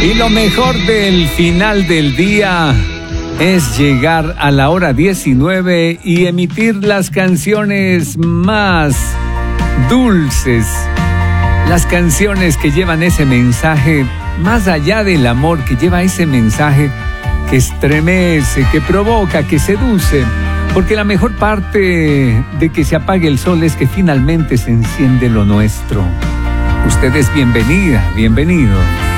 Y lo mejor del final del día es llegar a la hora 19 y emitir las canciones más dulces, las canciones que llevan ese mensaje más allá del amor, que lleva ese mensaje que estremece, que provoca, que seduce, porque la mejor parte de que se apague el sol es que finalmente se enciende lo nuestro. Usted es bienvenida, bienvenido.